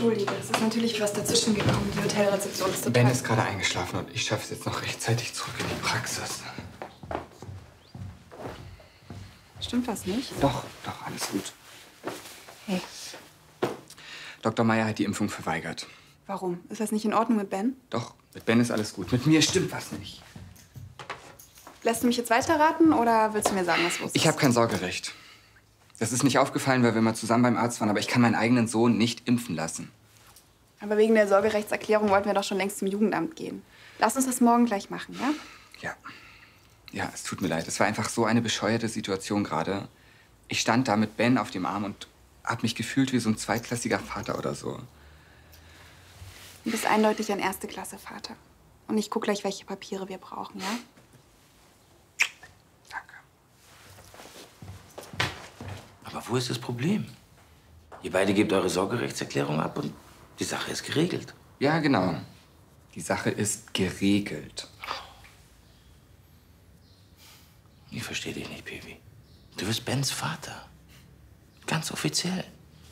entschuldige. Es ist natürlich was dazwischen gekommen. Die Hotelrezeption ist total... Ben ist gerade eingeschlafen und ich schaffe es jetzt noch rechtzeitig zurück in die Praxis. Stimmt was nicht? Doch, alles gut. Hey. Dr. Meyer hat die Impfung verweigert. Warum? Ist das nicht in Ordnung mit Ben? Doch, mit Ben ist alles gut. Mit mir stimmt was nicht. Lässt du mich jetzt weiterraten oder willst du mir sagen, was los ist? Ich habe kein Sorgerecht. Das ist nicht aufgefallen, weil wir mal zusammen beim Arzt waren, aber ich kann meinen eigenen Sohn nicht impfen lassen. Aber wegen der Sorgerechtserklärung wollten wir doch schon längst zum Jugendamt gehen. Lass uns das morgen gleich machen, ja? Ja. Ja, es tut mir leid. Es war einfach so eine bescheuerte Situation gerade. Ich stand da mit Ben auf dem Arm und hab mich gefühlt wie so ein zweitklassiger Vater oder so. Du bist eindeutig ein Erste-Klasse-Vater. Und ich guck gleich, welche Papiere wir brauchen, ja? Danke. Aber wo ist das Problem? Ihr beide gebt eure Sorgerechtserklärung ab und die Sache ist geregelt. Ja, genau. Die Sache ist geregelt. Ich verstehe dich nicht, Baby. Du bist Bens Vater. Ganz offiziell.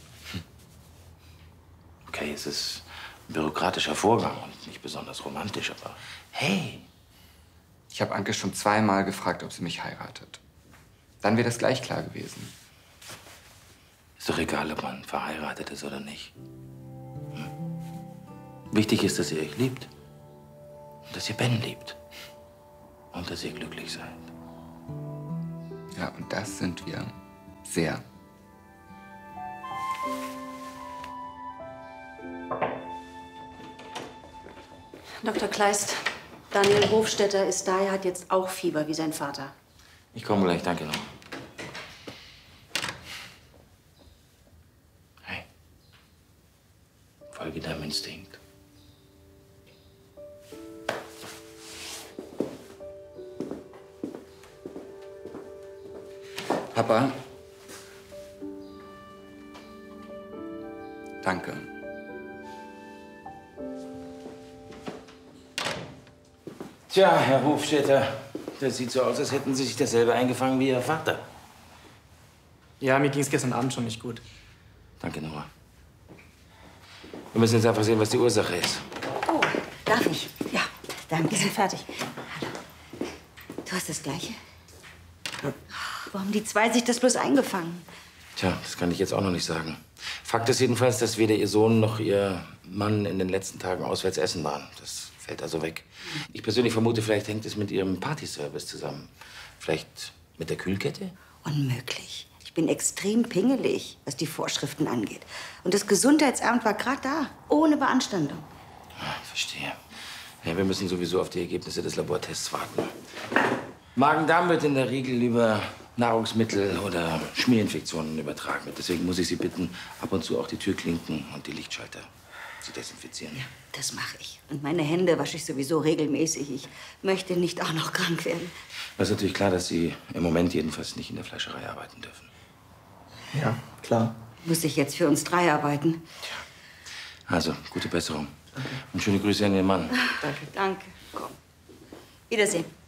Okay, es ist ein bürokratischer Vorgang und nicht besonders romantisch, aber hey. Ich habe Anke schon zweimal gefragt, ob sie mich heiratet. Dann wäre das gleich klar gewesen. Ist doch egal, ob man verheiratet ist oder nicht. Wichtig ist, dass ihr euch liebt. Und dass ihr Ben liebt. Und dass ihr glücklich seid. Ja, und das sind wir. Sehr. Dr. Kleist, Daniel Hofstetter ist da. Er hat jetzt auch Fieber wie sein Vater. Ich komme gleich, danke noch. Hey. Folge deinem Instinkt. Papa. Danke. Tja, Herr Hofstetter, das sieht so aus, als hätten Sie sich dasselbe eingefangen wie Ihr Vater. Ja, mir ging es gestern Abend schon nicht gut. Danke, Noah. Wir müssen jetzt einfach sehen, was die Ursache ist. Oh, darf ich? Ja, danke. Wir sind fertig. Hallo. Du hast das Gleiche? Wo haben die zwei sich das bloß eingefangen? Tja, das kann ich jetzt auch noch nicht sagen. Fakt ist jedenfalls, dass weder Ihr Sohn noch Ihr Mann in den letzten Tagen auswärts essen waren. Das fällt also weg. Ich persönlich vermute, vielleicht hängt es mit Ihrem Partyservice zusammen. Vielleicht mit der Kühlkette? Unmöglich. Ich bin extrem pingelig, was die Vorschriften angeht. Und das Gesundheitsamt war gerade da, ohne Beanstandung. Verstehe. Ja, wir müssen sowieso auf die Ergebnisse des Labortests warten. Magen-Darm wird in der Regel über Nahrungsmittel oder Schmierinfektionen übertragen. Deswegen muss ich Sie bitten, ab und zu auch die Türklinken und die Lichtschalter zu desinfizieren. Ja, das mache ich. Und meine Hände wasche ich sowieso regelmäßig. Ich möchte nicht auch noch krank werden. Es ist natürlich klar, dass Sie im Moment jedenfalls nicht in der Fleischerei arbeiten dürfen. Ja, klar. Muss ich jetzt für uns drei arbeiten? Also, gute Besserung. Und schöne Grüße an Ihren Mann. Danke. Danke. Komm. Wiedersehen.